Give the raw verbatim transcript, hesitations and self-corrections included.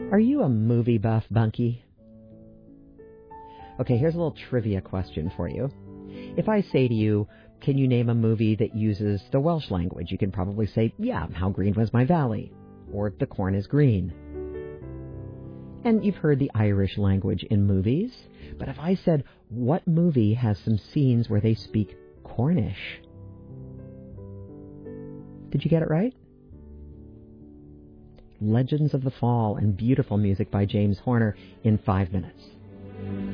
Are you a movie buff, Bunky? Okay, here's a little trivia question for you. If I say to you, can you name a movie that uses the Welsh language? You can probably say, yeah, How Green Was My Valley, or The Corn is Green. And you've heard the Irish language in movies. But if I said, what movie has some scenes where they speak Cornish? Did you get it right? Legends of the Fall, and beautiful music by James Horner in five minutes.